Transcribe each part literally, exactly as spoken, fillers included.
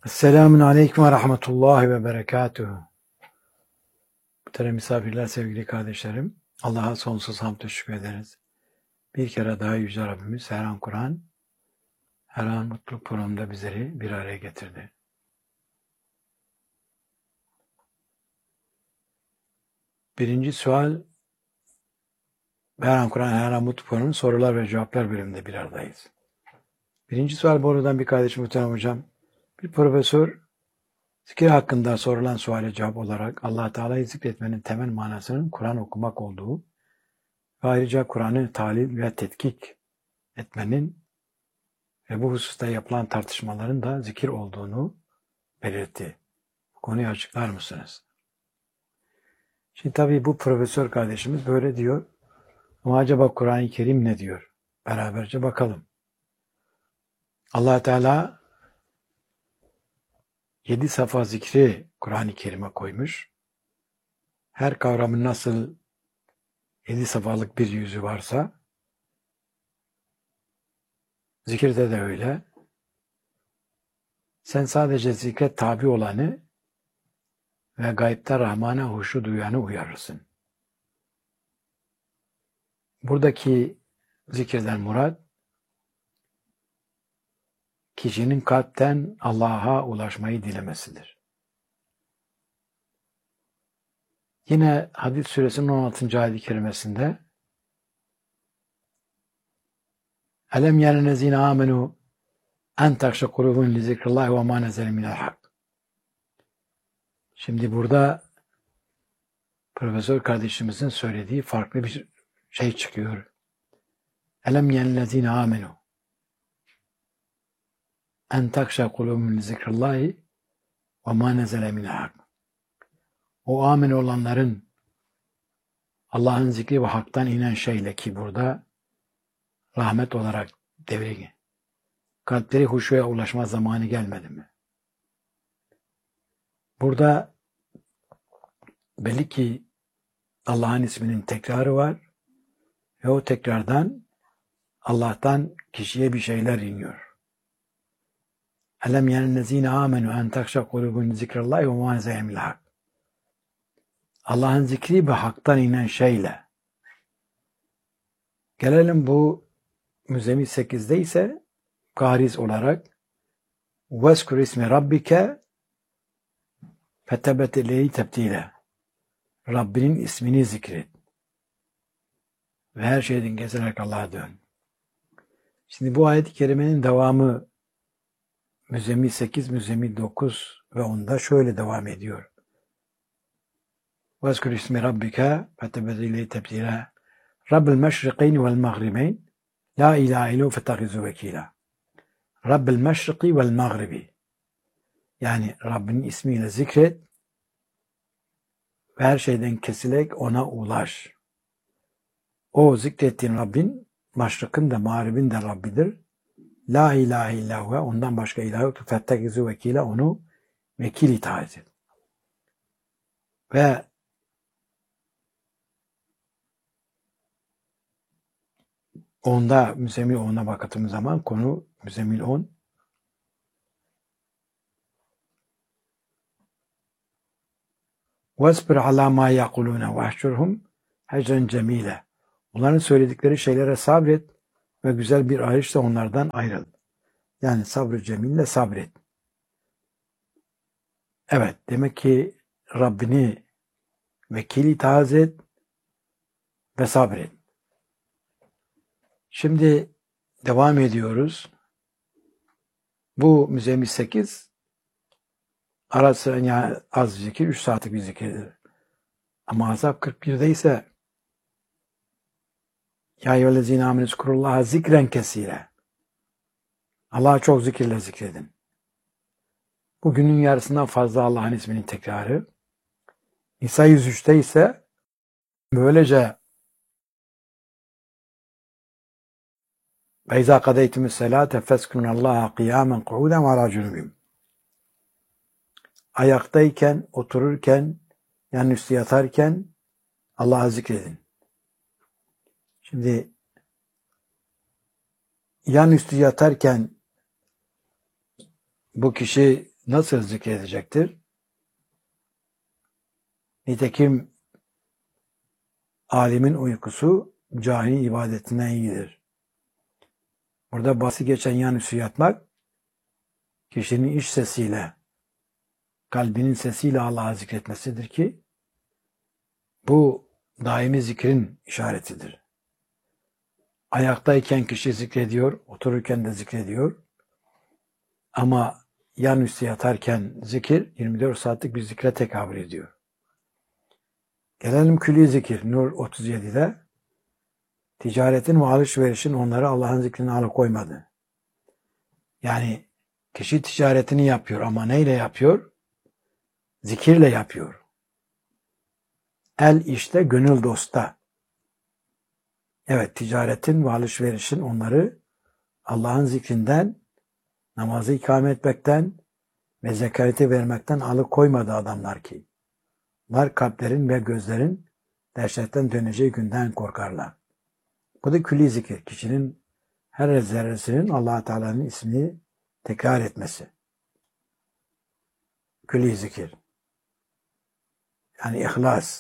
Selamun Aleyküm ve Rahmetullahi ve Berekatuhu. Muhterem misafirler, sevgili kardeşlerim, Allah'a sonsuz hamd ve şükür ederiz. Bir kere daha Yüce Rabbimiz her an Kur'an, her an mutluluk programında bizleri bir araya getirdi. Birinci sual, her an Kur'an, her an mutluluk programının sorular ve cevaplar bölümünde bir aradayız. Birinci sual buradan bir kardeşim muhterem hocam, bir profesör, zikir hakkında sorulan suale cevap olarak Allah Teala'yı zikretmenin temel manasının Kur'an okumak olduğu ve ayrıca Kur'an'ı talil ve tetkik etmenin ve bu hususta yapılan tartışmaların da zikir olduğunu belirtti. Bu konuyu açıklar mısınız? Şimdi tabii bu profesör kardeşimiz böyle diyor. Ama acaba Kur'an-ı Kerim ne diyor? Beraberce bakalım. Allah Teala yedi safa zikri Kur'an-ı Kerim'e koymuş. Her kavramın nasıl yedi safalık bir yüzü varsa zikirde de öyle. Sen sadece zikre tabi olanı ve gaybta Rahman'a huşu duyanı uyarırsın. Buradaki zikirden murat, kişinin kalpten Allah'a ulaşmayı dilemesidir. Yine Hadid suresinin on altıncı ayet-i kerimesinde Elem yenellezine amenu en takşa kulubun li zikrillahi ve ma nezele minel hak. Şimdi burada profesör kardeşimizin söylediği farklı bir şey çıkıyor. Elem yenellezine amenu en takşa kulubun li zikrillahi ve ma nezele minel hak. O amin olanların Allah'ın zikri ve haktan inen şeyle, ki burada rahmet olarak devri, kalpleri huşuya ulaşma zamanı gelmedi mi? Burada belli ki Allah'ın isminin tekrarı var ve o tekrardan Allah'tan kişiye bir şeyler iniyor. Elem yenellezine amenu en takşa kulubun zikrillahi ve ma nezele minel hak. Allah'ın zikri ve haktan inen şeyle. Gelelim bu Müzzemmil sekizde ise gariz olarak وَذْكُرْ ismi rabbike فَتَبَتْ اِلَيْهِ tebdile. Rabbinin ismini zikret. Ve her şeyden geçerek Allah'a dön. Şimdi bu ayet-i kerimenin devamı Müzzemmil sekiz, Müzzemmil dokuz ve onda şöyle devam ediyor. وَذْكُرْ ismi rabbike فَتَبَتْ اِلَيْهِ tebdile. Rabbül meşrikeyni vel mağribeyn la ilahe illu fettehizu vekila. Rabbül meşriki vel mağribi. Yani Rabbinin ismiyle zikret ve her şeyden kesilek ona ulaş. O zikrettiğin Rabbin meşrikin de mağribin de Rabbidir. La ilahe illahu, ondan başka ilah yoktur. Fettehizu vekila, onu vekil itaat et. Ve onda Müzzemmil on'a baktığımız zaman konu Müzzemmil on. وَاسْبِرْ عَلَى مَا يَقُولُونَ وَاحْشُرْهُمْ هَجْرًا جَمِيلًا. Onların söyledikleri şeylere sabret ve güzel bir ayrışla onlardan ayrıl. Yani sabrı cemille sabret. Evet, demek ki Rabbini vekil itaat et ve sabret. Şimdi devam ediyoruz. Bu Müzzemmil sekiz arası yani az zikir, üç saatlik bir zikirdir. Ama Ahzab kırk birde ise Ya eyyühellezine amenü zkurullaha zikren kesire. Allah'a çok zikirle zikredin. Bugünün yarısından fazla Allah'ın isminin tekrarı. Nisa yüz üçte ise böylece ve izâ kadeytümüs selâte feskunallaha kıyâmen ku'uden ve alâ cunubim. Ayaktayken, otururken, yan üstü yatarken Allah'a zikredin. Şimdi yan üstü yatarken bu kişi nasıl zikredecektir? Nitekim alimin uykusu cahil ibadetinden iyidir. Burada bahsi geçen yanüstü yatmak, kişinin iç sesiyle, kalbinin sesiyle Allah'ı zikretmesidir ki, bu daimi zikrin işaretidir. Ayaktayken kişi zikrediyor, otururken de zikrediyor. Ama yanüstü yatarken zikir yirmi dört saatlik bir zikre tekabül ediyor. Gelelim külli zikir. Nur otuz yedide. Ticaretin ve alışverişin onları Allah'ın zikrine alıkoymadı. Yani kişi ticaretini yapıyor ama neyle yapıyor? Zikirle yapıyor. El işte, gönül dosta. Evet, ticaretin ve alışverişin onları Allah'ın zikrinden, namazı ikame etmekten ve zekatı vermekten alıkoymadı adamlar ki. Bunlar kalplerin ve gözlerin dehşetten döneceği günden korkarlar. Bu da külli zikir. Kişinin her zerresinin Allah Teala'nın ismini tekrar etmesi. Külli zikir. Yani ihlas.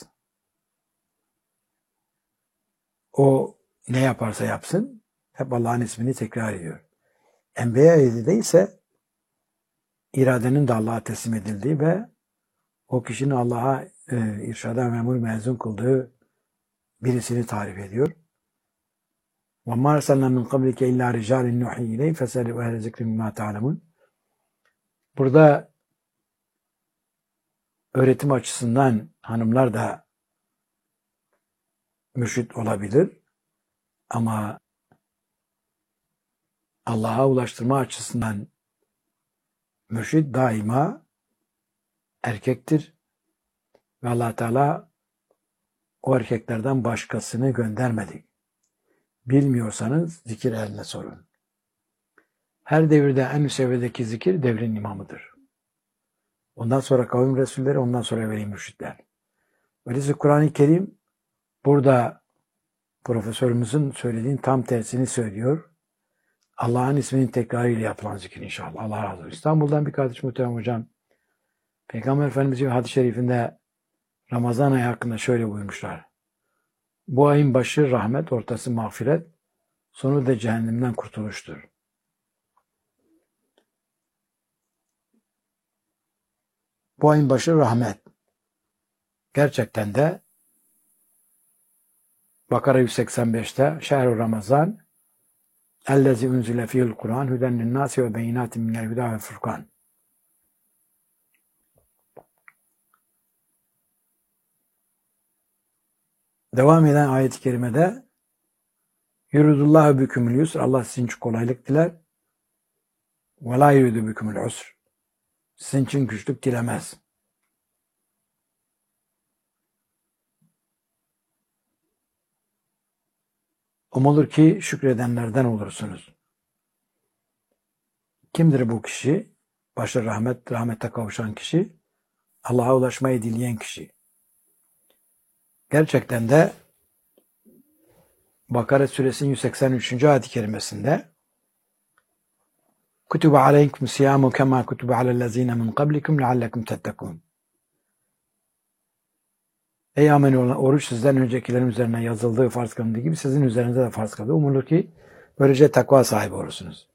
O ne yaparsa yapsın hep Allah'ın ismini tekrar ediyor. Enbiya yedide ise iradenin de Allah'a teslim edildiği ve o kişinin Allah'a e, irşada memur mezun kıldığı birisini tarif ediyor. وَمَا أَرْسَلْنَا مِنْ قَبْلِكَ اِلَّا رِجَالٍ نُوحِي اِلَيْهِ فَسَلُوا اَهْلَ ذِكْرِ مِمَّا تَعْلَمُونَ. Burada öğretim açısından hanımlar da mürşit olabilir ama Allah'a ulaştırma açısından mürşit daima erkektir ve Allah Teala o erkeklerden başkasını göndermedi. Bilmiyorsanız zikir eline sorun. Her devirde en üst seviyedeki zikir devrin imamıdır. Ondan sonra kavim resulleri, ondan sonra veli mürşitler. Öyleyse Kur'an-ı Kerim burada profesörümüzün söylediğin tam tersini söylüyor. Allah'ın isminin tekrarıyla yapılan zikir inşallah. Allah razı olsun. İstanbul'dan bir kardeş muhterem hocam, Peygamber Efendimiz'in hadis-i şerifinde Ramazan ayı hakkında şöyle buyurmuşlar. Bu ayın başı rahmet, ortası mağfiret, sonu da cehennemden kurtuluştur. Bu ayın başı rahmet. Gerçekten de Bakara yüz seksen beşte Şehr-i Ramazan ellezî unzile fîhil Kur'an huden linnâsi ve beyinâtin minel hudâ ve furkan. Devam eden ayet-i kerimede yuridullahu bikümül yusr, Allah sizin için kolaylık diler. Ve la yuridu bikümül usr, sizin için güçlük dilemez. Umulur ki şükredenlerden olursunuz. Kimdir bu kişi? Başı rahmet, rahmete kavuşan kişi, Allah'a ulaşmayı dileyen kişi. Gerçekten de Bakara suresinin yüz seksen üçüncü ayet-i kerimesinde Kutibe aleykum siyamu kema kutibe alellezine min qablikum leallekum tettekûn. Ey amel olan, oruç sizden öncekilerin üzerine yazıldığı, farz kılındığı gibi sizin üzerinize de farz kılındı. Umulur ki böylece takva sahibi olursunuz.